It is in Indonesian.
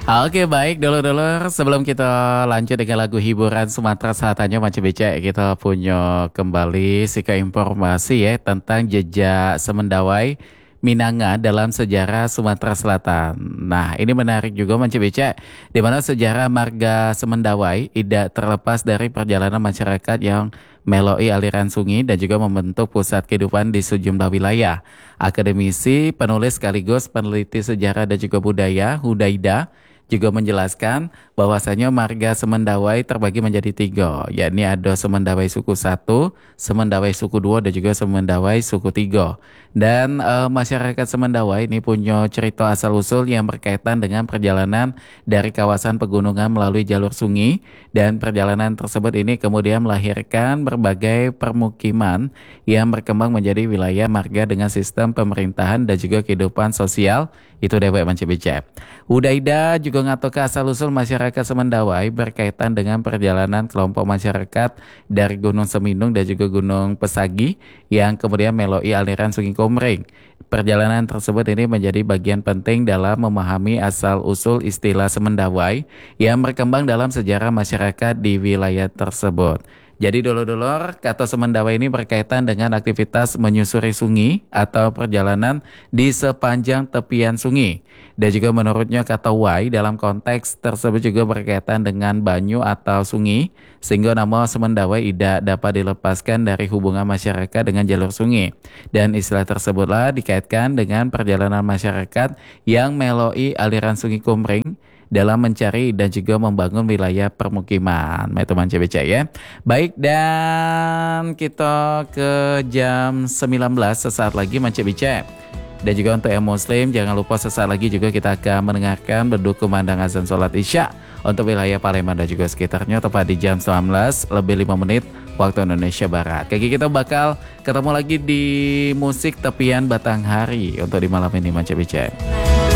Oke baik dulur-dulur, sebelum kita lanjut dengan lagu hiburan Sumatera Selatannya Macam Becek, kita punya kembali sika informasi ya tentang jejak Semendawai Minanga dalam sejarah Sumatera Selatan. Nah ini menarik juga Macam Becek, di mana sejarah marga Semendawai tidak terlepas dari perjalanan masyarakat yang meloi aliran sungai dan juga membentuk pusat kehidupan di sejumlah wilayah. Akademisi, penulis sekaligus peneliti sejarah dan juga budaya, Hudaida, juga menjelaskan bahwasanya marga Semendawai terbagi menjadi tiga, yakni ada Semendawai suku 1, Semendawai suku 2, dan juga Semendawai suku 3. Dan masyarakat Semendawai ini punya cerita asal-usul yang berkaitan dengan perjalanan dari kawasan pegunungan melalui jalur sungai, dan perjalanan tersebut ini kemudian melahirkan berbagai permukiman yang berkembang menjadi wilayah marga dengan sistem pemerintahan dan juga kehidupan sosial itu dewek mencebecep. Udaida juga ngatoka asal-usul masyarakat Semendawai berkaitan dengan perjalanan kelompok masyarakat dari Gunung Seminung dan juga Gunung Pesagi yang kemudian meloi aliran Sungai Komering. Perjalanan tersebut ini menjadi bagian penting dalam memahami asal-usul istilah Semendawai yang berkembang dalam sejarah masyarakat di wilayah tersebut. Jadi dulur-dulur, kata Semendawai ini berkaitan dengan aktivitas menyusuri sungai atau perjalanan di sepanjang tepian sungai. Dan juga menurutnya kata Wai dalam konteks tersebut juga berkaitan dengan banyu atau sungai, sehingga nama Semendawai tidak dapat dilepaskan dari hubungan masyarakat dengan jalur sungai. Dan istilah tersebutlah dikaitkan dengan perjalanan masyarakat yang meloi aliran sungai Kumring dalam mencari dan juga membangun wilayah permukiman. Nah, itu Manca Beca ya. Baik, dan kita ke jam 19 sesaat lagi Manca Beca. Dan juga untuk yang muslim, jangan lupa sesaat lagi juga kita akan mendengarkan beduk kumandang azan sholat isya untuk wilayah Palembang dan juga sekitarnya tepat di jam 19 lebih 5 menit waktu Indonesia Barat. Kaki kita bakal ketemu lagi di musik tepian Batanghari untuk di malam ini Manca Beca.